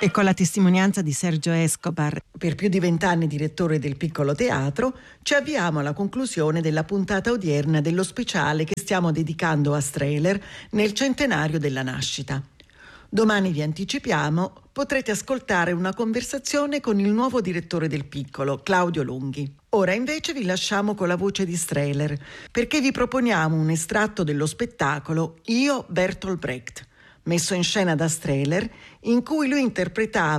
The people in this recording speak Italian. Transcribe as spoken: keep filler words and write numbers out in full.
E con la testimonianza di Sergio Escobar, per più di vent'anni direttore del Piccolo Teatro, ci avviamo alla conclusione della puntata odierna dello speciale che stiamo dedicando a Strehler nel centenario della nascita. Domani, vi anticipiamo, potrete ascoltare una conversazione con il nuovo direttore del Piccolo, Claudio Lunghi. Ora invece vi lasciamo con la voce di Strehler, perché vi proponiamo un estratto dello spettacolo Io Bertolt Brecht, messo in scena da Strehler, in cui lui interpretava